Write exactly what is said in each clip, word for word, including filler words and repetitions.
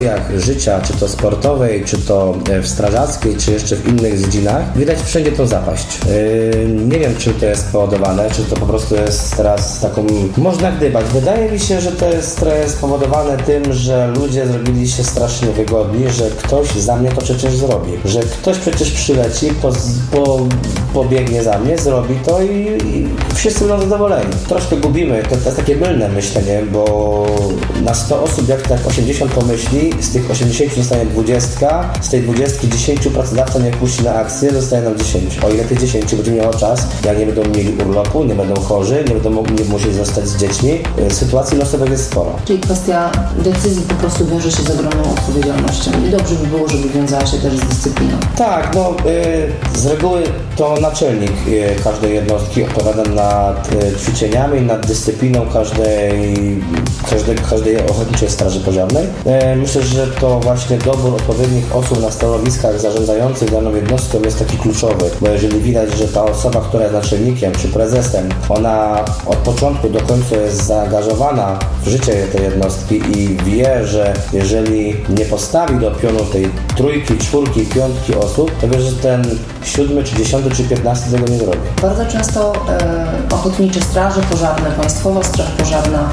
życia, czy to sportowej, czy to w strażackiej, czy jeszcze w innych dziedzinach, widać wszędzie tą zapaść. Yy, nie wiem, czym to jest spowodowane, czy to po prostu jest teraz taką... Można gdybać. Wydaje mi się, że to jest spowodowane tym, że ludzie zrobili się strasznie wygodni, że ktoś za mnie to przecież zrobi. Że ktoś przecież przyleci, po, po, pobiegnie za mnie, zrobi to i, i wszyscy będą zadowoleni. Troszkę gubimy, to, to jest takie mylne myślenie, bo na sto osób, jak tak osiemdziesiąt pomyśli, z tych osiemdziesięciu zostanie dwadzieścia, z tej dwudziestki dziesięć pracodawca nie puści na akcję, zostaje nam dziesięć. O ile tych dziesięć będzie miało czas, jak nie będą mieli urlopu, nie będą chorzy, nie będą mogli, nie musieli zostać z dziećmi, sytuacji losowych jest sporo. Czyli kwestia decyzji po prostu wiąże się z ogromną odpowiedzialnością i dobrze by było, żeby wiązała się też z dyscypliną. Tak, no yy, z reguły to naczelnik yy, każdej jednostki odpowiada nad yy, ćwiczeniami, nad dyscypliną każdej, każdej, każdej ochotniczej straży pożarnej. Yy, myślę, że to właśnie dobór odpowiednich osób na stanowiskach zarządzających daną jednostką jest taki kluczowy, bo jeżeli widać, że ta osoba, która jest naczelnikiem czy prezesem, ona od początku do końca jest zaangażowana w życie tej jednostki i wie, że jeżeli nie postawi do pionu tej trójki, czwórki, piątki osób, to wie, że ten siódmy, czy dziesiąty, czy piętnasty tego nie zrobi. Bardzo często e, ochotnicze straże pożarne, Państwowa Straż Pożarna,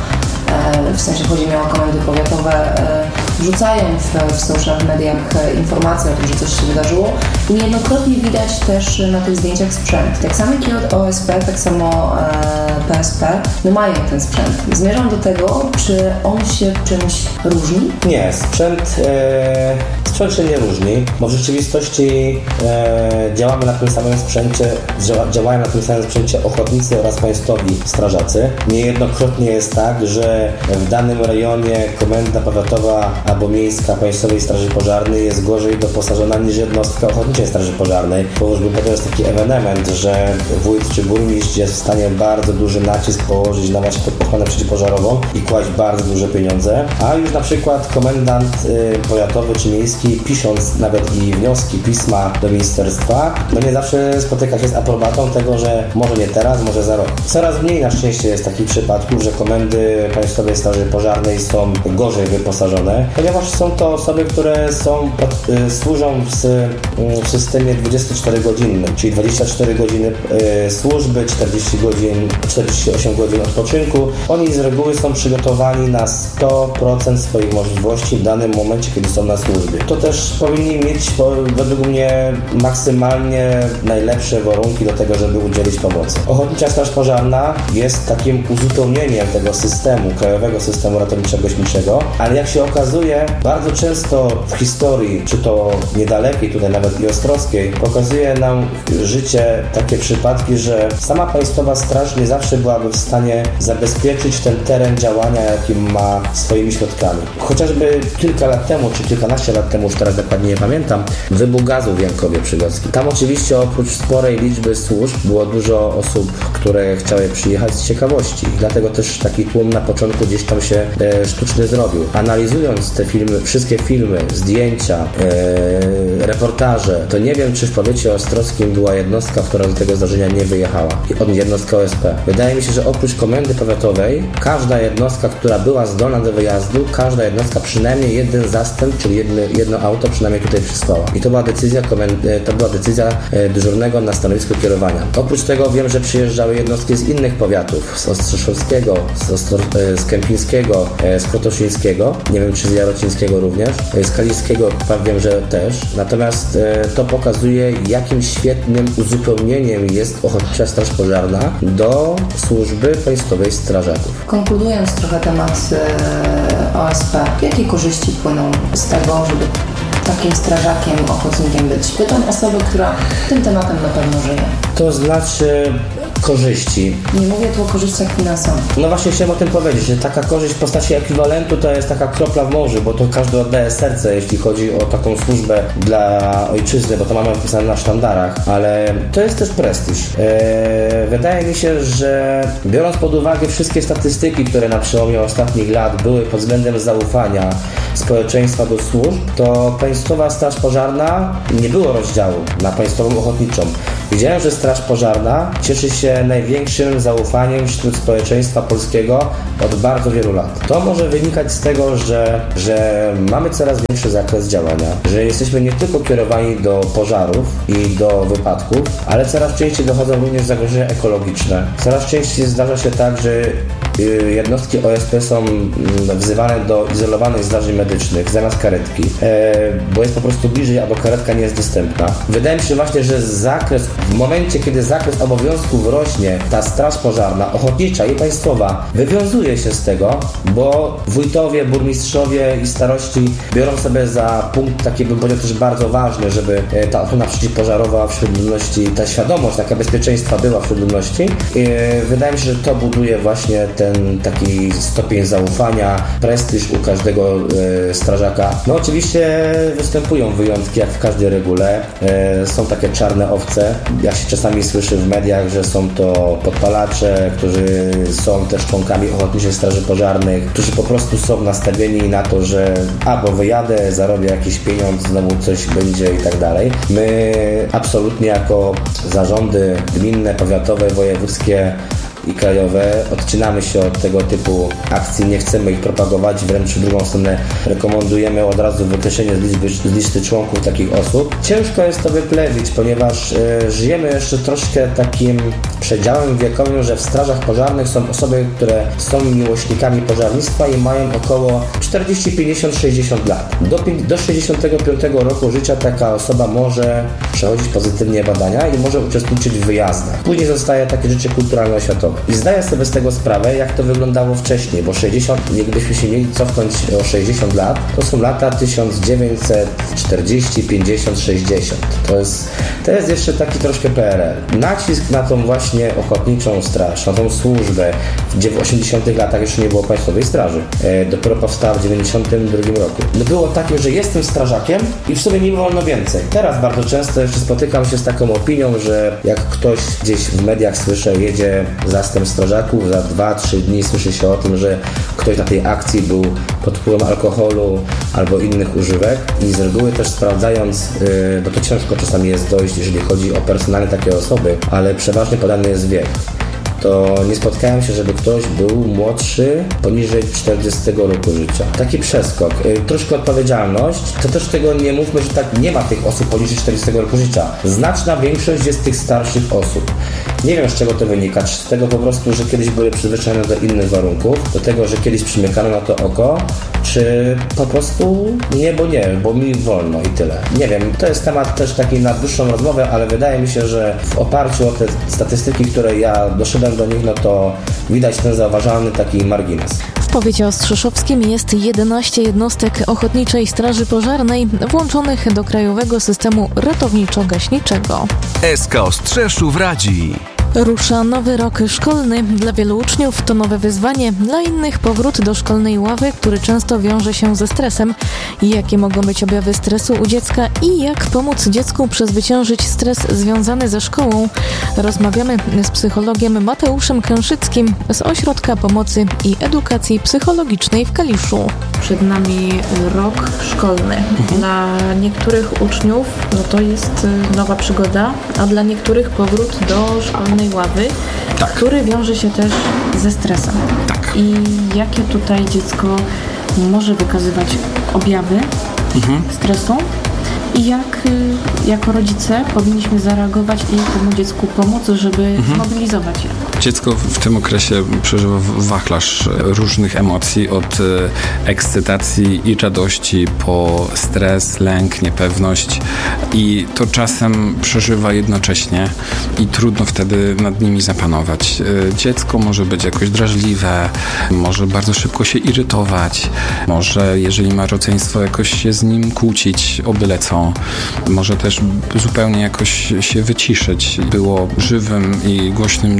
e, w sensie chodzi mi o komendy powiatowe, e, wrzucają w, w social mediach informacje o tym, że coś się wydarzyło i niejednokrotnie widać też na tych zdjęciach sprzęt. Tak samo jak O S P, tak samo e, P S P, no mają ten sprzęt. Zmierzam do tego, czy on się czymś różni? Nie, sprzęt, e, sprzęt się nie różni, bo w rzeczywistości e, działamy na tym samym sprzęcie, działa, działają na tym samym sprzęcie ochotnicy oraz państwowi strażacy. Niejednokrotnie jest tak, że w danym rejonie komenda powiatowa albo miejska Państwowej Straży Pożarnej jest gorzej doposażona niż jednostka Ochotniczej Straży Pożarnej, bo już to jest taki ewenement, że wójt czy burmistrz jest w stanie bardzo duży nacisk położyć na właśnie tą ochronę przeciwpożarową i kłaść bardzo duże pieniądze, a już na przykład komendant y, powiatowy czy miejski, pisząc nawet i wnioski, pisma do ministerstwa, no nie zawsze spotyka się z aprobatą tego, że może nie teraz, może za rok. Coraz mniej na szczęście jest takich przypadków, że komendy Państwowej Straży Pożarnej są gorzej wyposażone, ponieważ są to osoby, które są, pod, y, służą w, y, w systemie dwudziestoczterogodzinnym, czyli dwadzieścia cztery godziny y, służby, czterdzieści godzin, czterdzieści osiem godzin odpoczynku. Oni z reguły są przygotowani na sto procent swoich możliwości w danym momencie, kiedy są na służbie. To też powinni mieć według mnie maksymalnie najlepsze warunki do tego, żeby udzielić pomocy. Ochotnicza Straż Pożarna jest takim uzupełnieniem tego systemu, krajowego systemu ratowniczo-gaśniczego, ale jak się okazuje, bardzo często w historii, czy to niedalekiej, tutaj nawet i ostrowskiej, pokazuje nam życie takie przypadki, że sama Państwowa Straż nie zawsze byłaby w stanie zabezpieczyć ten teren działania, jaki ma swoimi środkami. Chociażby kilka lat temu, czy kilkanaście lat temu, już teraz dokładnie nie pamiętam, wybuch gazu w Jankowie Przygodzkim. Tam oczywiście oprócz sporej liczby służb było dużo osób, które chciały przyjechać z ciekawości. Dlatego też taki tłum na początku gdzieś tam się e, sztuczny zrobił. Analizując te filmy, wszystkie filmy, zdjęcia, e, reportaże, to nie wiem, czy w powiecie ostrowskim była jednostka, która do tego zdarzenia nie wyjechała. Od jednostka O S P. Wydaje mi się, że oprócz komendy powiatowej, każda jednostka, która była zdolna do wyjazdu, każda jednostka przynajmniej jeden zastęp, czyli jedno, jedno auto przynajmniej tutaj przysłała. I to była decyzja komendy, to była decyzja dyżurnego na stanowisku kierowania. Oprócz tego wiem, że przyjeżdżały jednostki z innych powiatów, z Ostrzeszowskiego, z, Ostro, z Kępińskiego, z Krotoszyńskiego, nie wiem, czy z Jarocińskiego również, z Kaliskiego wiem, że też. Natomiast to pokazuje, jakim świetnym uzupełnieniem jest Ochotnicza Straż Pożarna do służby Państwowej Strażaków. Konkludując trochę temat e, O S P, jakie korzyści płyną z tego, żeby takim strażakiem, ochotnikiem być? Pytam osobę, która tym tematem na pewno żyje. To znaczy korzyści. Nie mówię tu o korzyściach finansowych. No właśnie chciałem o tym powiedzieć, że taka korzyść w postaci ekwiwalentu to jest taka kropla w morzu, bo to każdy oddaje serce, jeśli chodzi o taką służbę dla ojczyzny, bo to mamy napisane na sztandarach, ale to jest też prestiż. Eee, wydaje mi się, że biorąc pod uwagę wszystkie statystyki, które na przełomie ostatnich lat były pod względem zaufania społeczeństwa do służb, to Państwowa Straż Pożarna nie było rozdziału na Państwową Ochotniczą. Widziałem, że Straż Pożarna cieszy się największym zaufaniem wśród społeczeństwa polskiego od bardzo wielu lat. To może wynikać z tego, że, że mamy coraz większy zakres działania, że jesteśmy nie tylko kierowani do pożarów i do wypadków, ale coraz częściej dochodzą również zagrożenia ekologiczne. Coraz częściej zdarza się tak, że jednostki O S P są wzywane do izolowanych zdarzeń medycznych zamiast karetki, bo jest po prostu bliżej, albo karetka nie jest dostępna. Wydaje mi się właśnie, że zakres, w momencie, kiedy zakres obowiązków rośnie, ta straż pożarna, ochotnicza i państwowa wywiązuje się z tego, bo wójtowie, burmistrzowie i starości biorą sobie za punkt taki, bym powiedział, też bardzo ważny, żeby ta ochrona przeciwpożarowa wśród ludności, ta świadomość taka bezpieczeństwa była wśród ludności. Wydaje mi się, że to buduje właśnie ten taki stopień zaufania, prestiż u każdego e, strażaka. No oczywiście występują wyjątki, jak w każdej regule. E, są takie czarne owce, jak się czasami słyszy w mediach, że są to podpalacze, którzy są też członkami Ochotniczych Straży Pożarnych, którzy po prostu są nastawieni na to, że albo wyjadę, zarobię jakiś pieniądz, znowu coś będzie i tak dalej. My absolutnie jako zarządy gminne, powiatowe, wojewódzkie i krajowe odcinamy się od tego typu akcji, nie chcemy ich propagować, wręcz w drugą stronę rekomendujemy od razu wykreślenie z, liczby, z listy członków takich osób. Ciężko jest to wyplewić, ponieważ y, żyjemy jeszcze troszkę takim przedziałem wiekowym, że w strażach pożarnych są osoby, które są miłośnikami pożarnictwa i mają około czterdzieści, pięćdziesiąt, sześćdziesiąt lat. Do, do sześćdziesiątego piątego roku życia taka osoba może przechodzić pozytywnie badania i może uczestniczyć w wyjazdach. Później zostaje takie życie kulturalno-oświatowe. I zdaję sobie z tego sprawę, jak to wyglądało wcześniej, bo sześćdziesiąt, jakbyśmy się mieli cofnąć o sześćdziesiąt lat, to są lata tysiąc dziewięćset czterdzieści, pięćdziesiąt, sześćdziesiąt. To jest, to jest jeszcze taki troszkę P R L. Nacisk na tą właśnie ochotniczą straż, na tą służbę, gdzie w osiemdziesiątych latach jeszcze nie było Państwowej Straży. E, dopiero powstała w dziewięćdziesiątym drugim roku. No było takie, że jestem strażakiem i w sumie mi wolno więcej. Teraz bardzo często jeszcze spotykam się z taką opinią, że jak ktoś gdzieś w mediach słyszę, jedzie zastęp strażaków, za dwa trzy dni słyszy się o tym, że ktoś na tej akcji był pod wpływem alkoholu albo innych używek i z reguły też sprawdzając, yy, bo to ciężko czasami jest dojść, jeżeli chodzi o personalne takie osoby, ale przeważnie podany jest wiek. To nie spotkałem się, żeby ktoś był młodszy poniżej czterdziestego roku życia. Taki przeskok. Yy, troszkę odpowiedzialność, to też tego nie mówmy, że tak nie ma tych osób poniżej czterdziestego roku życia. Znaczna większość jest tych starszych osób. Nie wiem, z czego to wynika, czy z tego po prostu, że kiedyś były przyzwyczajone do innych warunków, do tego, że kiedyś przymykano na to oko, czy po prostu nie, bo nie, bo mi wolno i tyle. Nie wiem, to jest temat też taki na dłuższą rozmowę, ale wydaje mi się, że w oparciu o te statystyki, które ja doszedłem do nich, no to widać ten zauważalny taki margines. W powiecie ostrzeszowskim jest jedenaście jednostek Ochotniczej Straży Pożarnej włączonych do krajowego systemu ratowniczo-gaśniczego. S K Ostrzeszów radzi. Rusza nowy rok szkolny. Dla wielu uczniów to nowe wyzwanie, dla innych powrót do szkolnej ławy, który często wiąże się ze stresem. Jakie mogą być objawy stresu u dziecka i jak pomóc dziecku przezwyciężyć stres związany ze szkołą? Rozmawiamy z psychologiem Mateuszem Kęszyckim z Ośrodka Pomocy i Edukacji Psychologicznej w Kaliszu. Przed nami rok szkolny. Dla niektórych uczniów no to jest nowa przygoda, a dla niektórych powrót do szkolnej ławy, tak, który wiąże się też ze stresem. Tak. I jakie tutaj dziecko może wykazywać objawy mhm. stresu i jak jako rodzice powinniśmy zareagować i temu dziecku pomóc, żeby mhm. zmobilizować je. Dziecko w tym okresie przeżywa wachlarz różnych emocji, od ekscytacji i radości po stres, lęk, niepewność i to czasem przeżywa jednocześnie i trudno wtedy nad nimi zapanować. Dziecko może być jakoś drażliwe, może bardzo szybko się irytować, może jeżeli ma rodzeństwo jakoś się z nim kłócić o byle co, może też zupełnie jakoś się wyciszyć. Było żywym i głośnym dzieckiem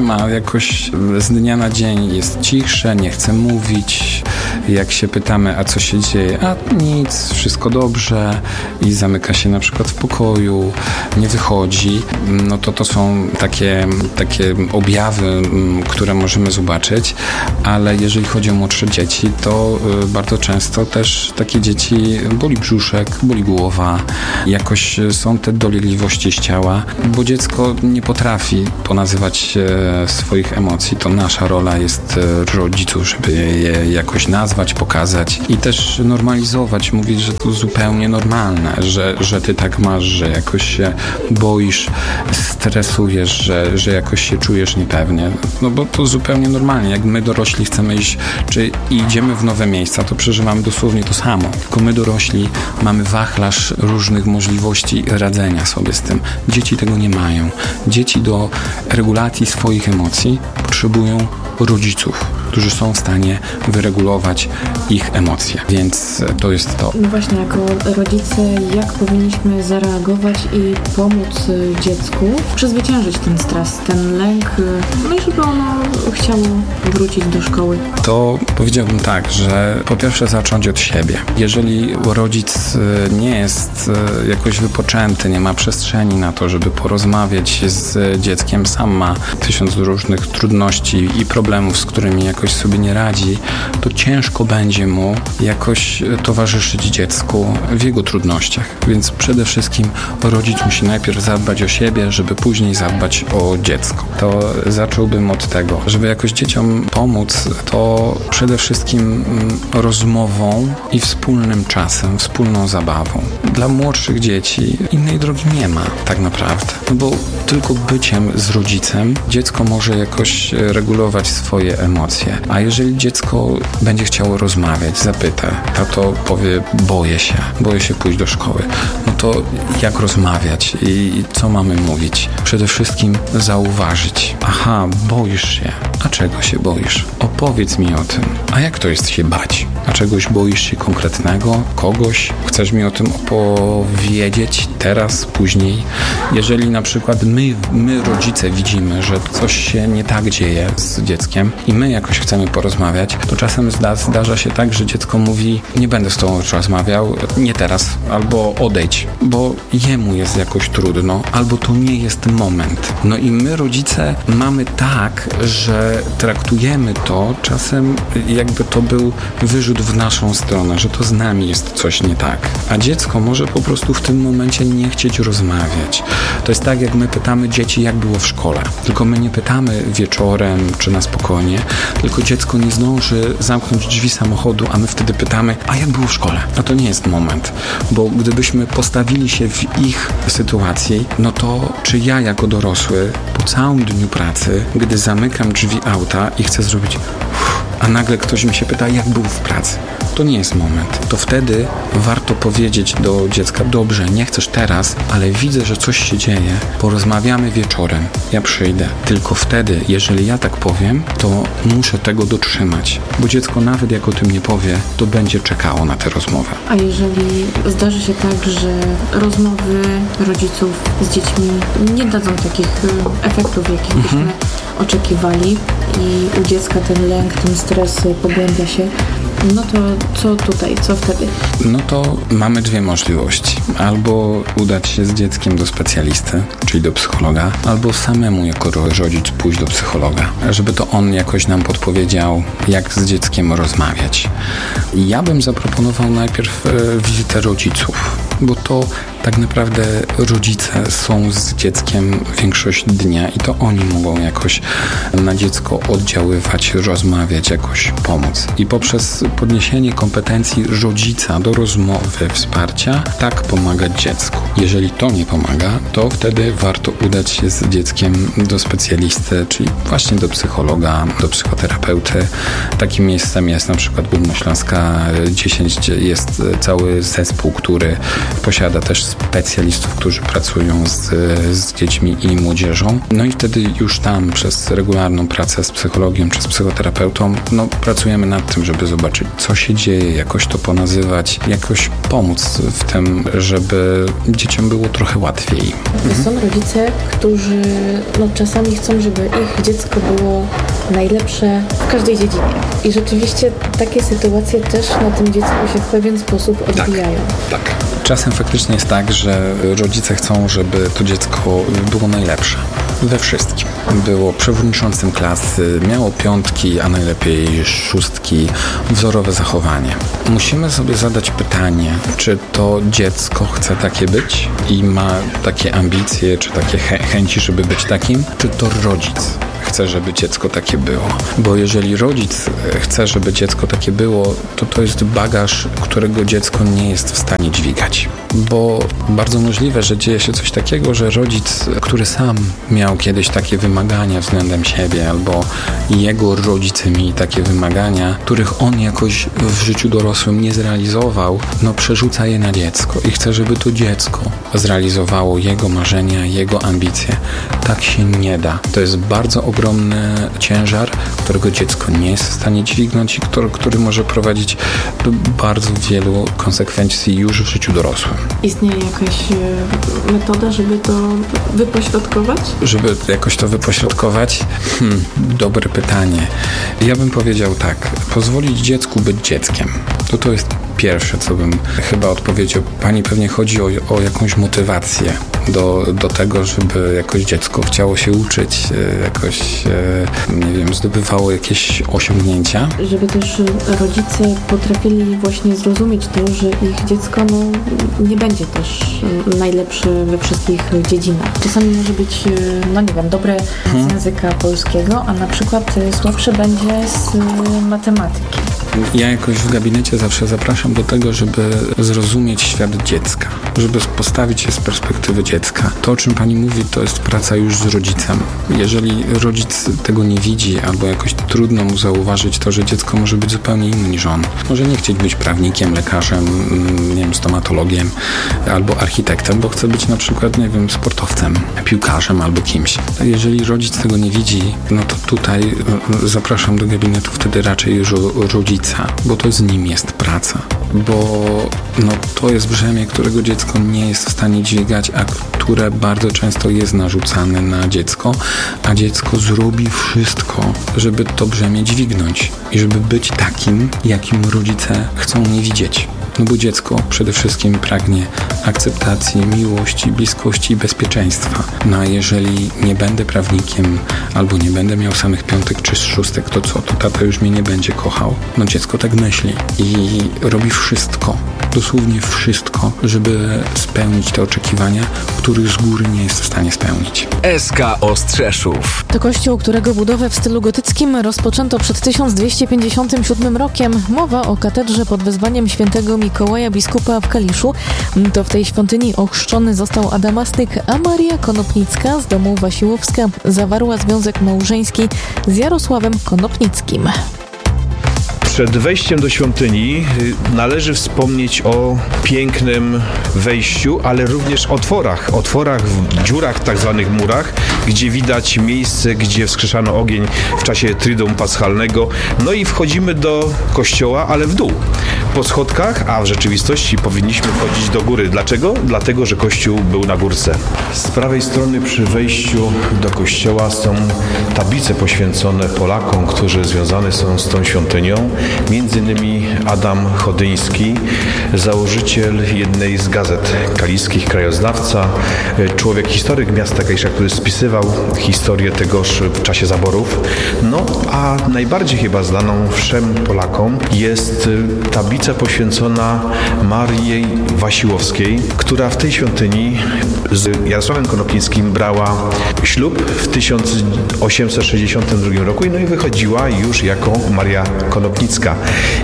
nie ma. Jakoś z dnia na dzień jest cichsze, nie chce mówić. Jak się pytamy, a co się dzieje? A nic, wszystko dobrze i zamyka się na przykład w pokoju, nie wychodzi. No to to są takie, takie objawy, które możemy zobaczyć, ale jeżeli chodzi o młodsze dzieci, to bardzo często też takie dzieci boli brzuszek, boli głowa, jakoś są te dolegliwości z ciała, bo dziecko nie potrafi ponazywać swoich emocji. To nasza rola jest rodziców, żeby je jakoś nazwać, pokazać i też normalizować, mówić, że to zupełnie normalne, że, że ty tak masz, że jakoś się boisz, stresujesz, że, że jakoś się czujesz niepewnie. No bo to zupełnie normalnie. Jak my dorośli chcemy iść, czy idziemy w nowe miejsca, to przeżywamy dosłownie to samo. Tylko my dorośli mamy wachlarz różnych możliwości radzenia sobie z tym. Dzieci tego nie mają. Dzieci do regulacji swoich emocji potrzebują rodziców, którzy są w stanie wyregulować ich emocje. Więc to jest to. No właśnie, jako rodzice, jak powinniśmy zareagować i pomóc dziecku przezwyciężyć ten stres, ten lęk, no i żeby ono chciało wrócić do szkoły? To powiedziałbym tak, że po pierwsze zacząć od siebie. Jeżeli rodzic nie jest jakoś wypoczęty, nie ma przestrzeni na to, żeby porozmawiać z dzieckiem, sam ma tysiąc różnych trudności i problemów, z którymi jakoś sobie nie radzi, to ciężko będzie mu jakoś towarzyszyć dziecku w jego trudnościach. Więc przede wszystkim rodzic musi najpierw zadbać o siebie, żeby później zadbać o dziecko. To zacząłbym od tego, żeby jakoś dzieciom pomóc, to przede wszystkim rozmową i wspólnym czasem, wspólną zabawą. Dla młodszych dzieci innej drogi nie ma tak naprawdę, no bo tylko byciem z rodzicem dziecko może jakoś regulować swoje emocje. A jeżeli dziecko będzie chciało rozmawiać, zapyta, tato powie, boję się, boję się pójść do szkoły, no to jak rozmawiać i co mamy mówić? Przede wszystkim zauważyć. Aha, boisz się. A czego się boisz? Opowiedz mi o tym. A jak to jest się bać? A czegoś boisz się konkretnego? Kogoś? Chcesz mi o tym opowiedzieć teraz, później? Jeżeli na przykład my, my rodzice widzimy, że coś się nie tak dzieje z dzieckiem i my jakoś chcemy porozmawiać, to czasem zda, zdarza się tak, że dziecko mówi, nie będę z tobą już rozmawiał, nie teraz, albo odejdź, bo jemu jest jakoś trudno, albo to nie jest moment. No i my rodzice mamy tak, że traktujemy to czasem jakby to był wyrzut w naszą stronę, że to z nami jest coś nie tak. A dziecko może po prostu w tym momencie nie chcieć rozmawiać. To jest tak, jak my pytamy dzieci, jak było w szkole. Tylko my nie pytamy wieczorem, czy na spokojnie, tylko dziecko nie zdąży zamknąć drzwi samochodu, a my wtedy pytamy, a jak było w szkole? A to nie jest moment, bo gdybyśmy postawili się w ich sytuacji, no to czy ja jako dorosły po całym dniu pracy, gdy zamykam drzwi auta i chcę zrobić uff, a nagle ktoś mi się pyta, jak był w pracy? To nie jest moment. To wtedy warto powiedzieć do dziecka, dobrze, nie chcesz teraz, ale widzę, że coś się dzieje, porozmawiamy wieczorem, ja przyjdę. Tylko wtedy, jeżeli ja tak powiem, to muszę tego dotrzymać, bo dziecko nawet jak o tym nie powie, to będzie czekało na tę rozmowę. A jeżeli zdarzy się tak, że rozmowy rodziców z dziećmi nie dadzą takich efektów, jakich byśmy mhm. oczekiwali i u dziecka ten lęk, ten stres pogłębia się, no to co tutaj, co wtedy? No to mamy dwie możliwości. Albo udać się z dzieckiem do specjalisty, czyli do psychologa, albo samemu jako rodzic pójść do psychologa, żeby to on jakoś nam podpowiedział, jak z dzieckiem rozmawiać. Ja bym zaproponował najpierw wizytę rodziców, bo to tak naprawdę rodzice są z dzieckiem większość dnia i to oni mogą jakoś na dziecko oddziaływać, rozmawiać, jakoś pomóc. I poprzez podniesienie kompetencji rodzica do rozmowy, wsparcia, tak pomagać dziecku. Jeżeli to nie pomaga, to wtedy warto udać się z dzieckiem do specjalisty, czyli właśnie do psychologa, do psychoterapeuty. Takim miejscem jest na przykład Górnośląska dziesięć, gdzie jest cały zespół, który posiada też specjalistów, którzy pracują z, z dziećmi i młodzieżą. No i wtedy już tam przez regularną pracę z psychologiem czy z psychoterapeutą, no pracujemy nad tym, żeby zobaczyć, co się dzieje, jakoś to ponazywać, jakoś pomóc w tym, żeby dzieciom było trochę łatwiej. Mhm. Są rodzice, którzy no, czasami chcą, żeby ich dziecko było najlepsze w każdej dziedzinie. I rzeczywiście takie sytuacje też na tym dziecku się w pewien sposób odbijają. Tak, tak. Czasem faktycznie jest tak, że rodzice chcą, żeby to dziecko było najlepsze. We wszystkim. Było przewodniczącym klasy, miało piątki, a najlepiej szóstki, wzorowe zachowanie. Musimy sobie zadać pytanie, czy to dziecko chce takie być i ma takie ambicje, czy takie chę- chęci, żeby być takim, czy to rodzic chce, żeby dziecko takie było. Bo jeżeli rodzic chce, żeby dziecko takie było, to to jest bagaż, którego dziecko nie jest w stanie dźwigać. Bo bardzo możliwe, że dzieje się coś takiego, że rodzic, który sam miał kiedyś takie wymagania względem siebie, albo jego rodzice mieli takie wymagania, których on jakoś w życiu dorosłym nie zrealizował, no przerzuca je na dziecko i chce, żeby to dziecko zrealizowało jego marzenia, jego ambicje. Tak się nie da. To jest bardzo ogromny ciężar, którego dziecko nie jest w stanie dźwignąć i który, który może prowadzić do bardzo wielu konsekwencji już w życiu dorosłym. Istnieje jakaś metoda, żeby to wypośrodkować? Żeby jakoś to wypośrodkować? Hmm, dobre pytanie. Ja bym powiedział tak, pozwolić dziecku być dzieckiem. To to jest pierwsze, co bym chyba odpowiedział. Pani pewnie chodzi o, o jakąś motywację do, do tego, żeby jakoś dziecko chciało się uczyć, jakoś, nie wiem, zdobywało jakieś osiągnięcia. Żeby też rodzice potrafili właśnie zrozumieć to, że ich dziecko no, nie będzie też najlepsze we wszystkich dziedzinach. Czasami może być, no nie wiem, dobre hmm. z języka polskiego, a na przykład słabsze będzie z matematyki. Ja jakoś w gabinecie zawsze zapraszam do tego, żeby zrozumieć świat dziecka, żeby postawić się z perspektywy dziecka. To, o czym pani mówi, to jest praca już z rodzicem. Jeżeli rodzic tego nie widzi, albo jakoś trudno mu zauważyć to, że dziecko może być zupełnie inne niż on. Może nie chcieć być prawnikiem, lekarzem, nie wiem, stomatologiem albo architektem, bo chce być na przykład, nie wiem, sportowcem, piłkarzem albo kimś. Jeżeli rodzic tego nie widzi, no to tutaj zapraszam do gabinetu wtedy raczej rodzica, bo to z nim jest praca. Bo no, to jest brzemię, którego dziecko nie jest w stanie dźwigać, a które bardzo często jest narzucane na dziecko, a dziecko zrobi wszystko, żeby to brzemię dźwignąć i żeby być takim, jakim rodzice chcą nie widzieć. No bo dziecko przede wszystkim pragnie akceptacji, miłości, bliskości i bezpieczeństwa. No a jeżeli nie będę prawnikiem albo nie będę miał samych piątek czy szóstek, to co? To tata już mnie nie będzie kochał. No dziecko tak myśli i robi wszystko, dosłownie wszystko, żeby spełnić te oczekiwania, których z góry nie jest w stanie spełnić. S K Ostrzeszów. To kościół, którego budowę w stylu gotyckim rozpoczęto przed tysiąc dwieście pięćdziesiątym siódmym rokiem. Mowa o katedrze pod wezwaniem świętego Mikołaja biskupa w Kaliszu. To w tej świątyni ochrzczony został Adamastyk, a Maria Konopnicka z domu Wasiłowska zawarła związek małżeński z Jarosławem Konopnickim. Przed wejściem do świątyni należy wspomnieć o pięknym wejściu, ale również otworach. Otworach w dziurach, tak zwanych murach, gdzie widać miejsce, gdzie wskrzeszano ogień w czasie Triduum Paschalnego. No i wchodzimy do kościoła, ale w dół. Po schodkach, a w rzeczywistości powinniśmy wchodzić do góry. Dlaczego? Dlatego, że kościół był na górce. Z prawej strony przy wejściu do kościoła są tablice poświęcone Polakom, którzy związane są z tą świątynią. Między innymi Adam Chodyński, założyciel jednej z gazet kaliskich, krajoznawca, człowiek historyk miasta Kalisza, który spisywał historię tegoż w czasie zaborów. No a najbardziej chyba znaną wszem Polakom jest tablica poświęcona Marii Wasiłowskiej, która w tej świątyni z Jarosławem Konopnickim brała ślub w tysiąc osiemset sześćdziesiątym drugim roku, no i wychodziła już jako Maria Konopnicka. Z tą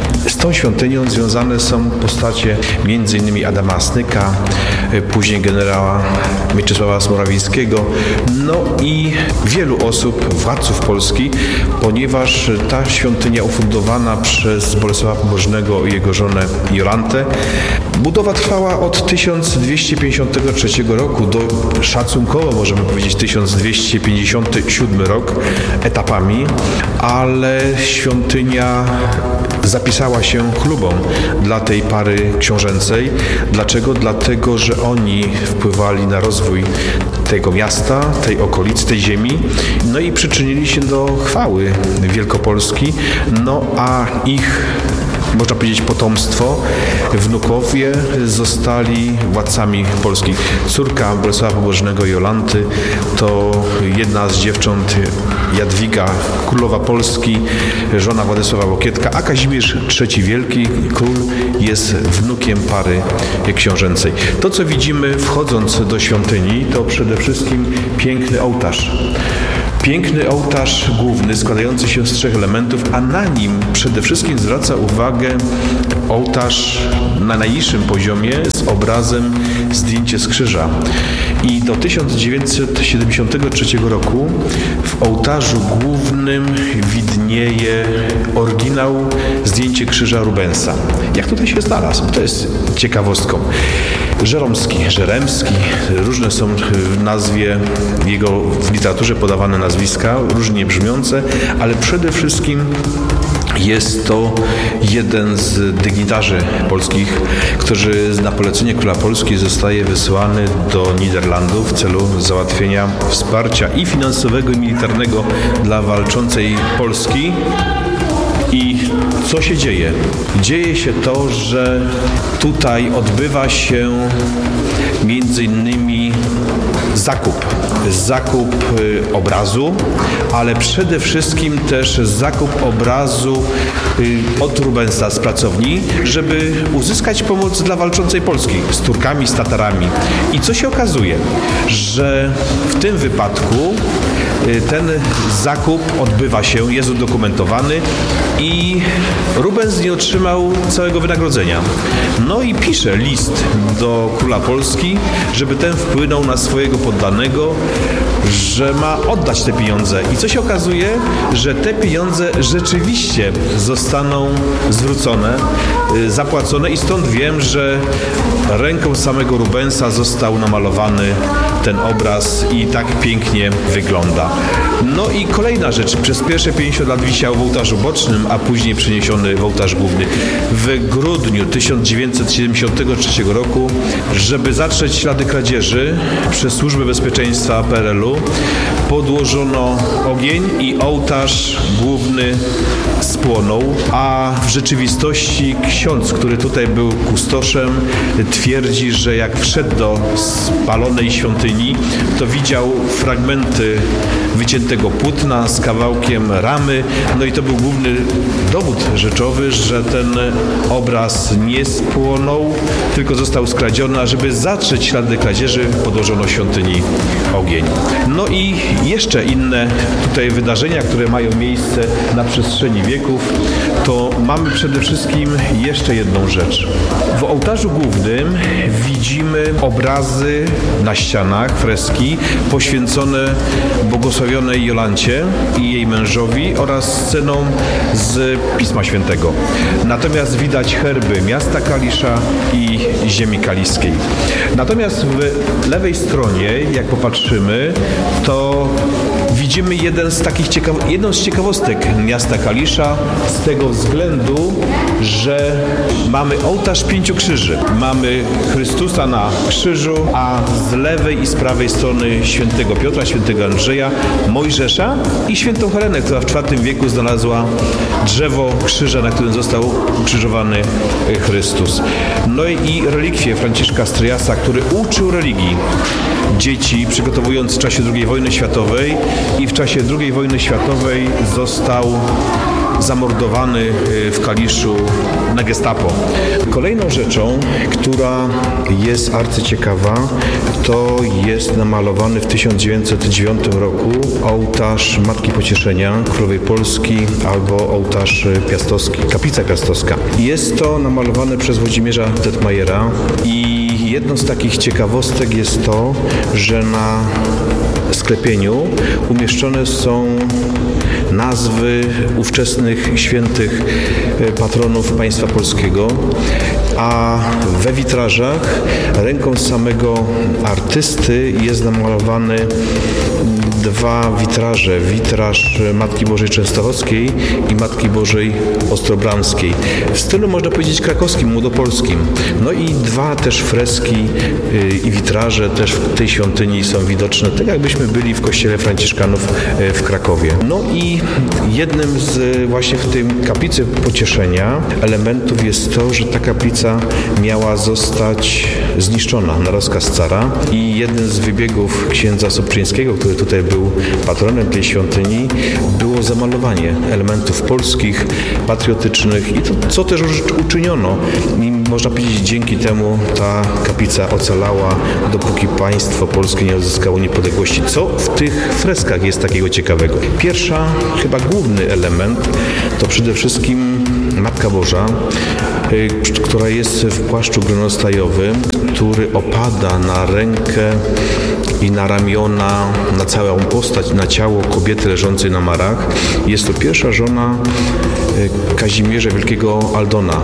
tą świątynią związane są postacie między innymi Adama Snyka, później generała Mieczysława Smorawińskiego, no i wielu osób, władców Polski, ponieważ ta świątynia ufundowana przez Bolesława Pobożnego i jego żonę Jolantę, budowa trwała od tysiąc dwieście pięćdziesiątego trzeciego roku do szacunkowo możemy powiedzieć tysiąc dwieście pięćdziesiąty siódmy rok etapami, ale świątynia zapisała się chlubą dla tej pary książęcej. Dlaczego? Dlatego, że oni wpływali na rozwój tego miasta, tej okolicy, tej ziemi, no i przyczynili się do chwały Wielkopolski, no a ich, można powiedzieć, potomstwo, wnukowie zostali władcami Polski. Córka Bolesława Pobożnego Jolanty to jedna z dziewcząt Jadwiga, królowa Polski, żona Władysława Łokietka, a Kazimierz trzeci Wielki, król, jest wnukiem pary książęcej. To, co widzimy wchodząc do świątyni, to przede wszystkim piękny ołtarz. Piękny ołtarz główny składający się z trzech elementów, a na nim przede wszystkim zwraca uwagę ołtarz na najniższym poziomie z obrazem zdjęcie z krzyża. I do tysiąc dziewięćset siedemdziesiątego trzeciego roku w ołtarzu głównym widnieje oryginał zdjęcie krzyża Rubensa. Jak tutaj się znalazł? To jest ciekawostką. Żeromski, Żeremski, różne są w nazwie jego, w literaturze podawane nazwiska, różnie brzmiące, ale przede wszystkim jest to jeden z dygnitarzy polskich, który na polecenie króla Polski zostaje wysłany do Niderlandów w celu załatwienia wsparcia i finansowego, i militarnego dla walczącej Polski. I co się dzieje? Dzieje się to, że tutaj odbywa się między innymi zakup. Zakup obrazu, ale przede wszystkim też zakup obrazu od Rubensa z pracowni, żeby uzyskać pomoc dla walczącej Polski z Turkami, z Tatarami. I co się okazuje? Że w tym wypadku ten zakup odbywa się, jest udokumentowany i Rubens nie otrzymał całego wynagrodzenia. No i pisze list do króla Polski, żeby ten wpłynął na swojego poddanego, że ma oddać te pieniądze. I co się okazuje? Że te pieniądze rzeczywiście zostaną zwrócone, zapłacone i stąd wiem, że ręką samego Rubensa został namalowany ten obraz i tak pięknie wygląda. No i kolejna rzecz. Przez pierwsze pięćdziesiąt lat wisiał w ołtarzu bocznym, a później przeniesiony w ołtarz główny. W grudniu tysiąc dziewięćset siedemdziesiątego trzeciego roku, żeby zatrzeć ślady kradzieży przez Służbę Bezpieczeństwa P R L-u, podłożono ogień i ołtarz główny spłonął, a w rzeczywistości ksiądz, który tutaj był kustoszem, twierdzi, że jak wszedł do spalonej świątyni, to widział fragmenty wyciętego płótna z kawałkiem ramy, no i to był główny dowód rzeczowy, że ten obraz nie spłonął, tylko został skradziony, a żeby zatrzeć ślady kradzieży, podłożono świątyni ogień. No i jeszcze inne tutaj wydarzenia, które mają miejsce na przestrzeni wieków, to mamy przede wszystkim jeszcze jedną rzecz. W ołtarzu głównym widzimy obrazy na ścianach, freski poświęcone błogosławionej Jolancie i jej mężowi oraz scenom z Pisma Świętego. Natomiast widać herby miasta Kalisza i ziemi kaliskiej. Natomiast w lewej stronie, jak popatrzymy, to widzimy jeden z takich ciekaw- jedną z ciekawostek miasta Kalisza z tego względu, że mamy ołtarz pięciu krzyży. Mamy Chrystusa na krzyżu, a z lewej i z prawej strony świętego Piotra, świętego Andrzeja, Mojżesza i świętą Helenę, która w czwartym wieku znalazła drzewo krzyża, na którym został ukrzyżowany Chrystus. No i relikwie Franciszka Stryjasa, który uczył religii dzieci, przygotowując w czasie drugiej wojny światowej i w czasie drugiej wojny światowej został zamordowany w Kaliszu na gestapo. Kolejną rzeczą, która jest arcyciekawa. To jest namalowany w tysiąc dziewięćset dziewiątym roku ołtarz Matki Pocieszenia Królowej Polski albo ołtarz piastowski, kaplica piastowska. Jest to namalowane przez Włodzimierza Detmajera i jedną z takich ciekawostek jest to, że na sklepieniu umieszczone są nazwy ówczesnych świętych patronów państwa polskiego, a we witrażach ręką samego artysty jest namalowany dwa witraże. Witraż Matki Bożej Częstochowskiej i Matki Bożej Ostrobramskiej. W stylu, można powiedzieć, krakowskim, młodopolskim. No i dwa też freski i witraże też w tej świątyni są widoczne, tak jakbyśmy byli w kościele Franciszkanów w Krakowie. No i jednym z właśnie w tym kaplicy Pocieszenia elementów jest to, że ta kaplica miała zostać zniszczona na rozkaz cara i jeden z wybiegów księdza Sobczyńskiego, który tutaj był patronem tej świątyni, było zamalowanie elementów polskich, patriotycznych i to, co też uczyniono. I można powiedzieć, dzięki temu ta kaplica ocalała, dopóki państwo polskie nie odzyskało niepodległości. Co w tych freskach jest takiego ciekawego? Pierwsza, chyba główny element, to przede wszystkim Matka Boża, która jest w płaszczu gronostajowym, który opada na rękę i na ramiona, na całą postać, na ciało kobiety leżącej na marach. Jest to pierwsza żona Kazimierza Wielkiego Aldona.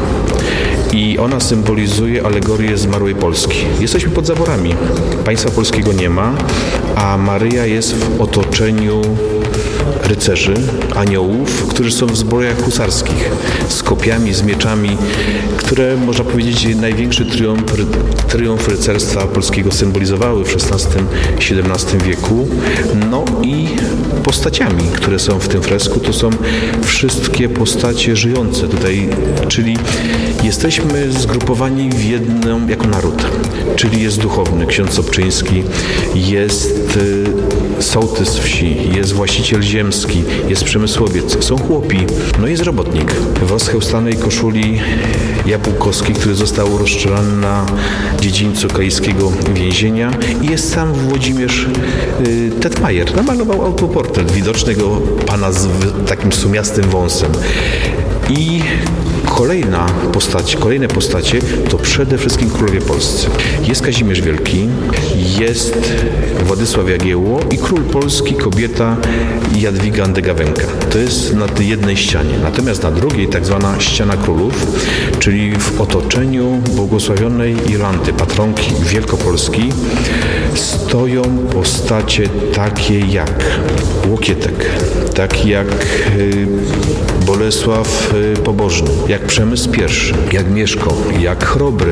I ona symbolizuje alegorię zmarłej Polski. Jesteśmy pod zaborami. Państwa polskiego nie ma, a Maryja jest w otoczeniu rycerzy, aniołów, którzy są w zbrojach husarskich, z kopiami, z mieczami, które, można powiedzieć, największy triumf, triumf rycerstwa polskiego symbolizowały w szesnastym siedemnastym wieku. No i postaciami, które są w tym fresku, to są wszystkie postacie żyjące tutaj, czyli jesteśmy zgrupowani w jedną, jako naród, czyli jest duchowny, ksiądz Sobczyński, jest sołtys wsi, jest właściciel ziemski, jest przemysłowiec, są chłopi, no jest robotnik w rozchełstanej koszuli Jabłkowski, który został rozstrzelany na dziedzińcu kaiskiego więzienia i jest sam Włodzimierz y, Detmajer. Namalował autoportret widocznego pana z takim sumiastym wąsem. I kolejna postać, kolejne postacie to przede wszystkim królowie polscy. Jest Kazimierz Wielki, jest Władysław Jagiełło i król polski, kobieta Jadwiga Andegawenka. To jest na tej jednej ścianie. Natomiast na drugiej tak zwana ściana królów, czyli w otoczeniu błogosławionej Jolanty, patronki Wielkopolski, stoją postacie takie jak Łokietek, tak jak y, Bolesław y, Pobożny, jak Przemysł pierwszy, jak Mieszko, jak Chrobry,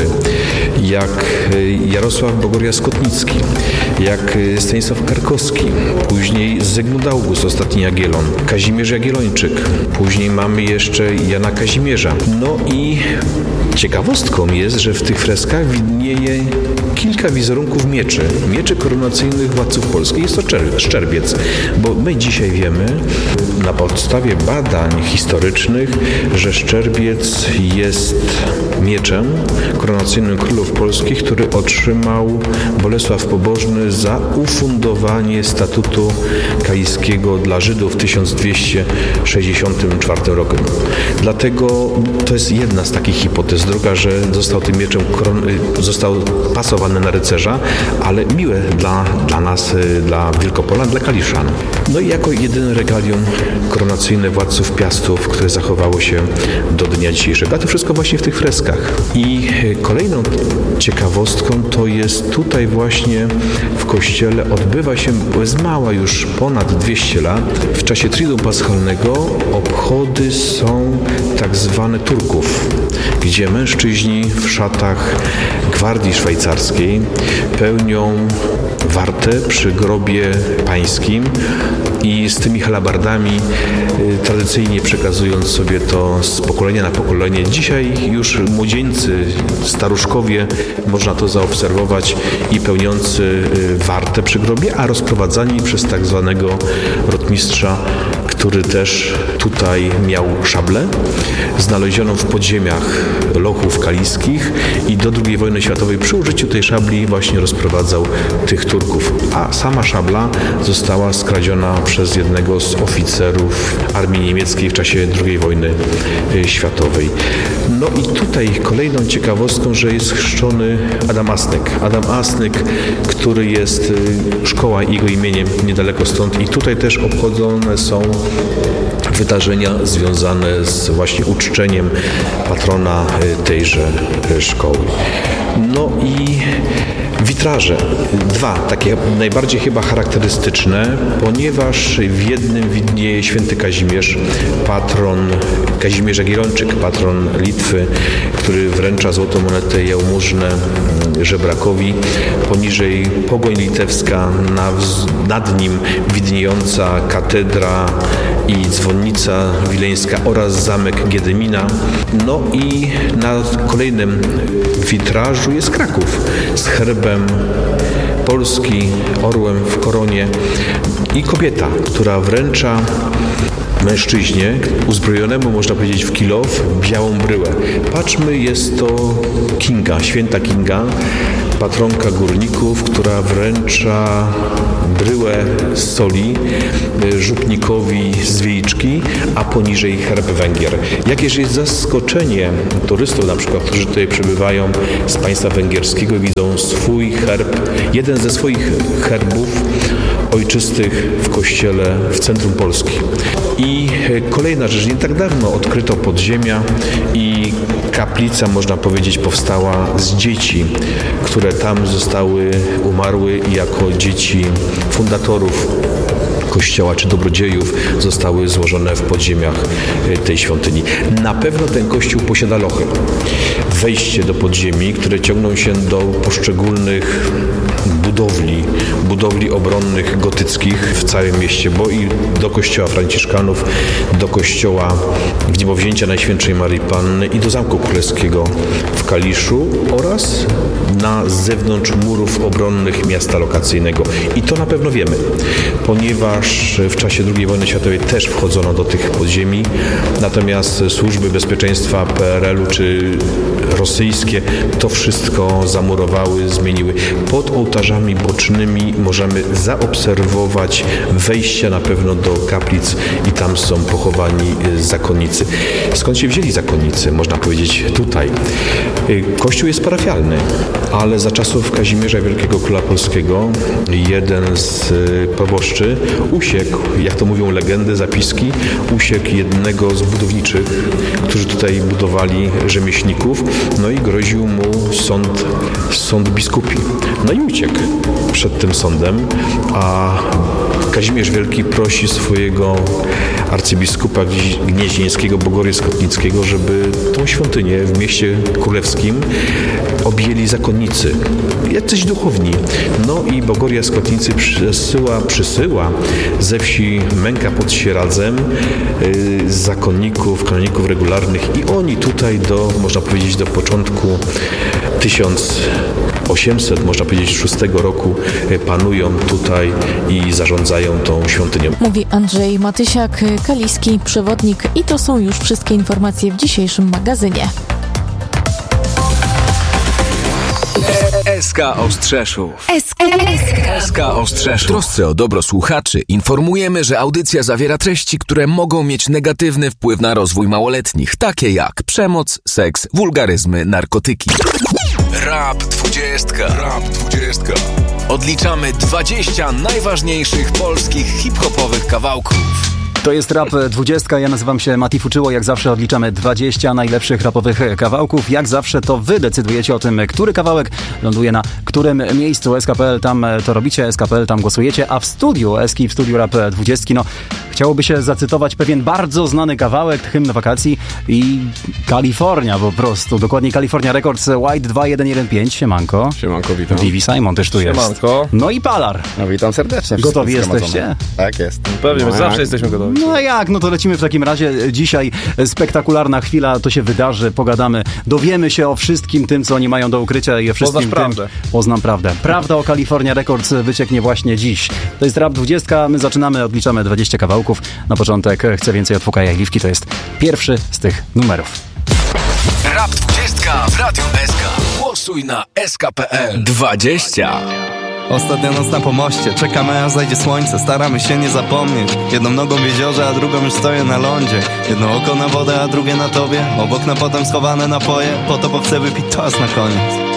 jak y, Jarosław Bogoria-Skotnicki, jak y, Stanisław Karkowski, później Zygmunt August, ostatni Jagiellon, Kazimierz Jagiellończyk, później mamy jeszcze Jana Kazimierza. No i ciekawostką jest, że w tych freskach widnieje kilka wizerunków mieczy, mieczy koronacyjnych władców polskich. Jest to szczerbiec, bo my dzisiaj wiemy na podstawie badań historycznych, że szczerbiec jest mieczem koronacyjnym królów polskich, który otrzymał Bolesław Pobożny za ufundowanie statutu kaiskiego dla Żydów w tysiąc dwieście sześćdziesiątym czwartym roku. Dlatego to jest jedna z takich hipotez. Druga, że został tym mieczem został pasowany na rycerza, ale miłe dla, dla nas, dla Wielkopolan, dla Kaliszan. No i jako jedyny regalium koronacyjne władców Piastów, które zachowało się do dnia dzisiejszego. A to wszystko właśnie w tych freskach. I kolejną ciekawostką to jest tutaj właśnie w kościele odbywa się, bo jest mała już ponad dwieście lat, w czasie Triduum Paschalnego obchody są tak zwane Turków, gdzie mężczyźni w szatach gwardii szwajcarskiej pełnią wartę przy grobie pańskim i z tymi halabardami y, tradycyjnie przekazując sobie to z pokolenia na pokolenie. Dzisiaj już młodzieńcy, staruszkowie, można to zaobserwować i pełniący y, wartę przy grobie, a rozprowadzani przez tak zwanego rotmistrza, który też tutaj miał szablę znalezioną w podziemiach lochów kaliskich i do drugiej wojny światowej przy użyciu tej szabli właśnie rozprowadzał tych Turków. A sama szabla została skradziona przez jednego z oficerów armii niemieckiej w czasie drugiej wojny światowej. No i tutaj kolejną ciekawostką, że jest chrzczony Adam Asnyk. Adam Asnyk, który jest, szkoła jego imieniem niedaleko stąd i tutaj też obchodzone są wydarzenia związane z właśnie uczczeniem patrona tejże szkoły. No i witraże. Dwa, takie najbardziej chyba charakterystyczne, ponieważ w jednym widnieje święty Kazimierz, patron, Kazimierz Jagiellończyk, patron Litwy, który wręcza złotą monetę jałmużnę żebrakowi. Poniżej pogoń litewska, nad nim widniejąca katedra i dzwonnica wileńska oraz zamek Giedymina. No i na kolejnym witrażu jest Kraków z herbem Polski, orłem w koronie i kobieta, która wręcza mężczyźnie uzbrojonemu, można powiedzieć, w kilof, białą bryłę. Patrzmy, jest to Kinga, święta Kinga, patronka górników, która wręcza bryłę z soli żupnikowi z Wieliczki, a poniżej herb Węgier. Jakież jest zaskoczenie turystów, na przykład, którzy tutaj przybywają z państwa węgierskiego, widzą swój herb, jeden ze swoich herbów ojczystych w kościele w centrum Polski. I kolejna rzecz, nie tak dawno odkryto podziemia i kaplica, można powiedzieć, powstała z dzieci, które tam zostały, umarły i jako dzieci fundatorów kościoła czy dobrodziejów zostały złożone w podziemiach tej świątyni. Na pewno ten kościół posiada lochy. Wejście do podziemi, które ciągną się do poszczególnych budowli, budowli obronnych gotyckich w całym mieście, bo i do kościoła franciszkanów, do kościoła Wniebowzięcia Najświętszej Maryi Panny i do Zamku Królewskiego w Kaliszu oraz na zewnątrz murów obronnych miasta lokacyjnego. I to na pewno wiemy, ponieważ w czasie drugiej wojny światowej też wchodzono do tych podziemi, natomiast służby bezpieczeństwa P R L u czy rosyjskie to wszystko zamurowały, zmieniły. Pod ołtarzami bocznymi możemy zaobserwować wejścia na pewno do kaplic i tam są pochowani zakonnicy. Skąd się wzięli zakonnicy? Można powiedzieć tutaj. Kościół jest parafialny, ale za czasów Kazimierza Wielkiego Króla Polskiego jeden z proboszczy usiekł, jak to mówią legendy, zapiski, usiekł jednego z budowniczych, którzy tutaj budowali rzemieślników, no i groził mu sąd, sąd biskupi. No i uciekł przed tym sądem, a Kazimierz Wielki prosi swojego arcybiskupa gnieźnieńskiego Bogorya Skotnickiego, żeby tą świątynię w mieście królewskim objęli zakonnicy, jacyś duchowni. No i Bogoria Skotnicy przysyła, przysyła ze wsi Męka pod Sieradzem yy, zakonników, kanoników regularnych i oni tutaj do, można powiedzieć, do początku tysiąc osiemset, można powiedzieć, szóstego roku panują tutaj i zarządzają tą świątynią. Mówi Andrzej Matysiak, kaliski przewodnik i to są już wszystkie informacje w dzisiejszym magazynie. S K Ostrzeszów. S K Ostrzeszów. W trosce o dobro słuchaczy informujemy, że audycja zawiera treści, które mogą mieć negatywny wpływ na rozwój małoletnich, takie jak przemoc, seks, wulgaryzmy, narkotyki. Rap dwudziestka. Rap dwudziestka. Odliczamy dwadzieścia najważniejszych polskich hip-hopowych kawałków. To jest Rap dwudziestka, ja nazywam się Mati Fuczyło, jak zawsze odliczamy dwadzieścia najlepszych rapowych kawałków, jak zawsze to wy decydujecie o tym, który kawałek ląduje na którym miejscu. S K P L tam to robicie, S K P L tam głosujecie, a w studiu, Eski w studiu Rap dwudziestka, no chciałoby się zacytować pewien bardzo znany kawałek, hymn wakacji i Kalifornia po prostu, dokładnie California Records, White dwa jeden jeden pięć, siemanko. Siemanko, witam. Vivi Simon też tu siemanko. Jest. No i Palar. No witam serdecznie. Gotowi jesteście? Tak jest. Pewnie, no, zawsze jak? Jesteśmy gotowi. No jak, no to lecimy w takim razie. Dzisiaj spektakularna chwila, to się wydarzy, pogadamy, dowiemy się o wszystkim tym, co oni mają do ukrycia i o wszystkim Poznasz tym... prawdę. poznam prawdę. Prawda o California Records wycieknie właśnie dziś. To jest Rap dwadzieścia, my zaczynamy, odliczamy dwadzieścia kawałków. Na początek Chcę więcej od Fukaja i Liwki, to jest pierwszy z tych numerów. Rap dwadzieścia w Radiu S K. Głosuj na S K kropka P L. dwadzieścia. Ostatnia noc na pomoście, czekamy aż zajdzie słońce, staramy się nie zapomnieć. Jedną nogą w jeziorze, a drugą już stoję na lądzie. Jedno oko na wodę, a drugie na tobie. Obok na potem schowane napoje, po to bo chcę wypić czas na koniec.